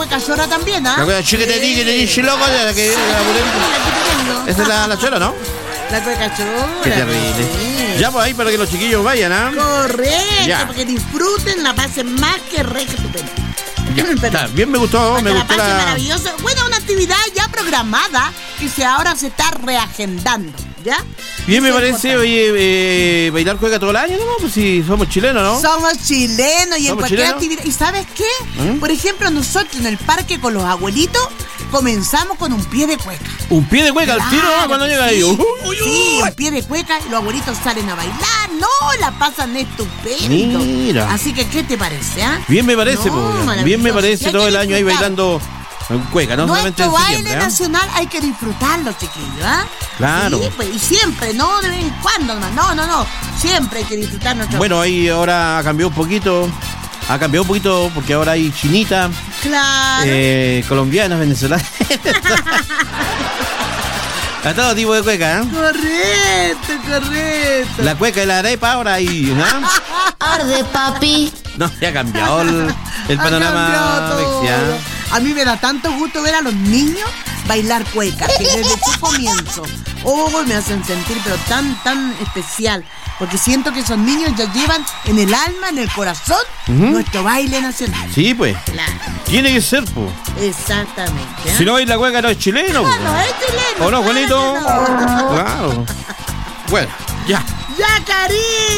cueca chora también, ¿ah? La cueca chiquitití, que te dice loco. Esa es la chora, ¿no? La cueca chora. Qué terrible. Sí. Ya, pues ahí para que los chiquillos vayan, ¿ah? Correcto, Ya. porque disfruten, la pasen más que re que estupendo. Ya, está, bien, me gustó, Para me que gustó la pasen maravilloso. Bueno, una actividad ya programada que ahora se está reagendando, ¿ya? Bien, me Eso es parece, importante. oye, bailar cueca todo el año, ¿no? Pues si somos chilenos, ¿no? Somos chilenos y en ¿Somos cualquier chilenos? actividad. ¿Y sabes qué? ¿Mm? Por ejemplo, nosotros en el parque con los abuelitos comenzamos con un pie de cueca. Un pie de cueca al tiro, ¿no? Cuando que llega sí. ahí. Sí, un pie de cueca y los abuelitos salen a bailar. No, la pasan estupendo. Mira. Así que, ¿qué te parece, ah? Bien me parece, No, pues. Bien maravilloso. me Sí, parece hay todo que el año ahí disfrutar. bailando cueca, no solamente Nuestro en baile septiembre, ¿ah? nacional hay que disfrutarlo, chiquillos, ¿ah? Claro. Sí, pues, y siempre, no de vez en cuando nomás. No. Siempre hay que disfrutar nuestro Bueno, ahí ahora cambió un poquito. Ha cambiado un poquito porque ahora hay chinita, Claro. colombianas, venezolanas. A todo tipo de cueca, ¿eh? Correcto. La cueca y la arepa ahora ahí, ¿no? Arde, papi. No, ya ha cambiado el Ha panorama. cambiado todo. Alexia. A mí me da tanto gusto ver a los niños bailar cueca, que desde su comienzo, me hacen sentir pero tan especial, porque siento que esos niños ya llevan en el alma, en el corazón, nuestro baile nacional. Sí, pues. Claro, Tiene que ser, pues. exactamente. ¿eh? Si no baila cueca no es chileno, pues. No, es chileno. ¿O no, Juanito? claro que no. Claro. Bueno, ya. ¡Ya, Cari!